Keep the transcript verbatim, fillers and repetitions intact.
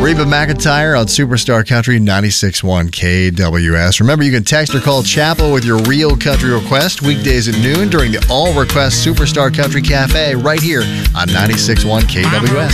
Reba McEntire on Superstar Country ninety-six point one K W S. Remember, you can text or call Chapel with your real country request weekdays at noon during the All Request Superstar Country Cafe right here on ninety-six point one K W S.